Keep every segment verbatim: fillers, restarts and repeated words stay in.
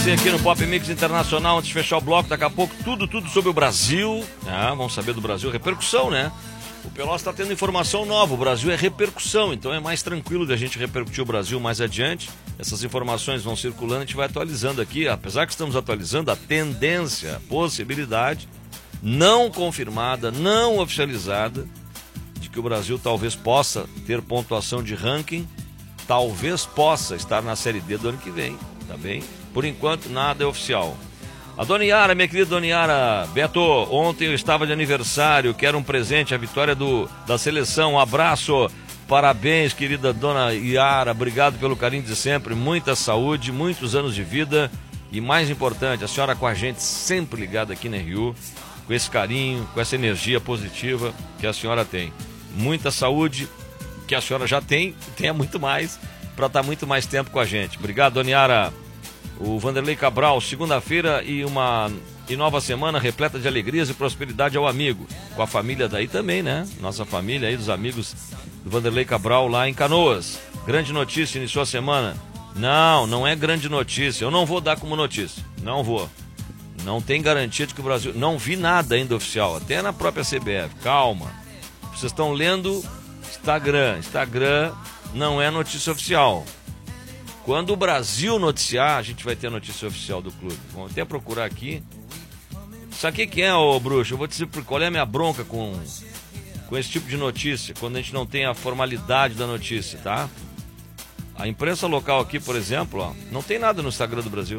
Aqui no Pop Mix Internacional, antes de fechar o bloco, daqui a pouco tudo, tudo sobre o Brasil. Ah, vamos saber do Brasil, repercussão, né? O Pelotas está tendo informação nova, o Brasil é repercussão, então é mais tranquilo de a gente repercutir o Brasil mais adiante. Essas informações vão circulando, a gente vai atualizando aqui, apesar que estamos atualizando a tendência, a possibilidade não confirmada, não oficializada, de que o Brasil talvez possa ter pontuação de ranking, talvez possa estar na Série D do ano que vem, tá bem? Por enquanto, nada é oficial. A Dona Yara, minha querida Dona Yara, Beto, ontem eu estava de aniversário, quero um presente, a vitória do, da seleção, um abraço, parabéns, querida Dona Yara, obrigado pelo carinho de sempre, muita saúde, muitos anos de vida e mais importante, a senhora com a gente sempre ligada aqui na R U, com esse carinho, com essa energia positiva que a senhora tem. Muita saúde, que a senhora já tem, tenha muito mais, para estar muito mais tempo com a gente. Obrigado, Dona Yara. O Vanderlei Cabral, segunda-feira e uma e nova semana repleta de alegrias e prosperidade ao amigo. Com a família daí também, né? Nossa família aí, dos amigos do Vanderlei Cabral lá em Canoas. Grande notícia, iniciou a semana. Não, não é grande notícia. Eu não vou dar como notícia. Não vou. Não tem garantia de que o Brasil... Não vi nada ainda oficial, até na própria C B F. Calma. Vocês estão lendo Instagram. Instagram não é notícia oficial. Quando o Brasil noticiar, a gente vai ter a notícia oficial do clube. Vamos até procurar aqui. Sabe o que é, ô bruxo? Eu vou te dizer qual é a minha bronca com, com esse tipo de notícia, quando a gente não tem a formalidade da notícia, tá? A imprensa local aqui, por exemplo, ó, não tem nada no Instagram do Brasil.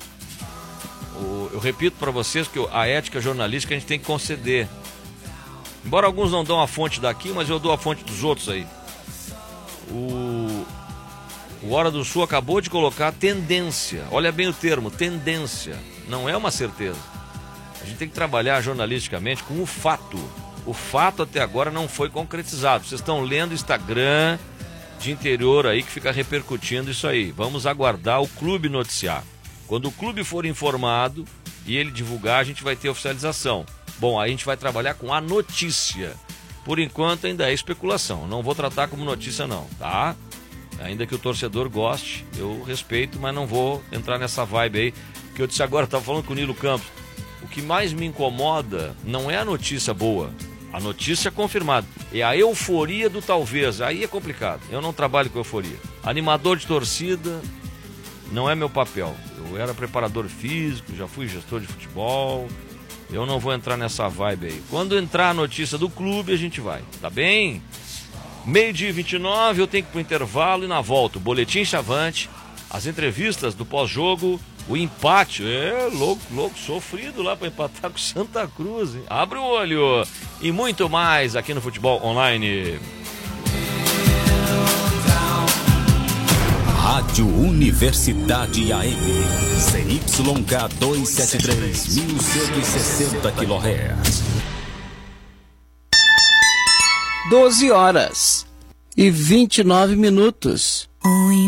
O, eu repito para vocês que a ética jornalística a gente tem que conceder. Embora alguns não dão a fonte daqui, mas eu dou a fonte dos outros aí. O... O Hora do Sul acabou de colocar tendência. Olha bem o termo, tendência. Não é uma certeza. A gente tem que trabalhar jornalisticamente com o fato. O fato até agora não foi concretizado. Vocês estão lendo Instagram de interior aí que fica repercutindo isso aí. Vamos aguardar o clube noticiar. Quando o clube for informado e ele divulgar, a gente vai ter oficialização. Bom, aí a gente vai trabalhar com a notícia. Por enquanto ainda é especulação. Não vou tratar como notícia não, tá? Ainda que o torcedor goste, eu respeito, mas não vou entrar nessa vibe aí. Que eu disse agora, estava falando com o Nilo Campos. O que mais me incomoda não é a notícia boa. A notícia confirmada. É a euforia do talvez. Aí é complicado. Eu não trabalho com euforia. Animador de torcida não é meu papel. Eu era preparador físico, já fui gestor de futebol. Eu não vou entrar nessa vibe aí. Quando entrar a notícia do clube, a gente vai. Tá bem? Meio-dia e vinte e nove, eu tenho que ir pro intervalo e na volta. O Boletim Chavante, as entrevistas do pós-jogo, o empate. É, louco, louco, sofrido lá para empatar com Santa Cruz. Hein? Abre o olho. E muito mais aqui no Futebol Online. Rádio Universidade A M. C Y K duzentos e setenta e três, mil cento e sessenta quilohertz. doze horas e vinte e nove minutos.